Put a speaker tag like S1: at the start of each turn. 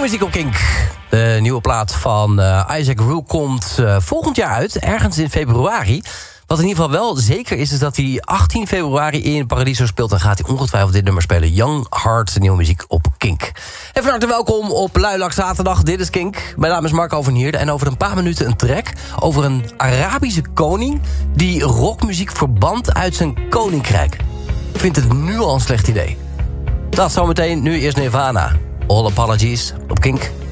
S1: Muziek op Kink. De nieuwe plaat van Isaac Rue komt volgend jaar uit, ergens in februari. Wat in ieder geval wel zeker is dat hij 18 februari in Paradiso speelt. En gaat hij ongetwijfeld dit nummer spelen. Young Heart, nieuwe muziek op Kink. En van harte welkom op Luilak zaterdag. Dit is Kink. Mijn naam is Marco van Heerde. En over een paar minuten een track over een Arabische koning die rockmuziek verbant uit zijn koninkrijk. Ik vind het nu al een slecht idee. Dat zometeen, nu eerst Nirvana. All Apologies op Kink.